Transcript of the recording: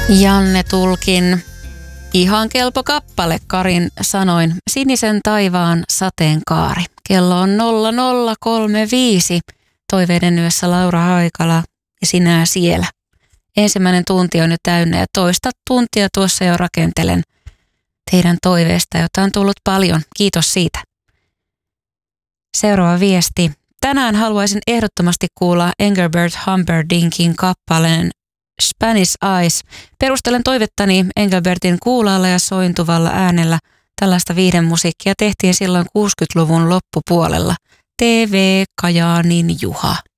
Janne Tulkin ihan kelpo kappale Karin sanoin. Sinisen taivaan sateenkaari. Kello on 0035. Toiveiden yössä Laura Haikala ja sinä siellä. Ensimmäinen tunti on jo täynnä ja toista tuntia tuossa jo rakentelen teidän toiveesta, jota on tullut paljon. Kiitos siitä. Seuraava viesti. Tänään haluaisin ehdottomasti kuulla Engelbert Humperdinkin kappaleen Spanish Eyes. Perustelen toivettani Engelbertin kuulaalla ja sointuvalla äänellä. Tällaista viihdemusiikkia tehtiin silloin 60-luvun loppupuolella. TV Kajaanin Juha.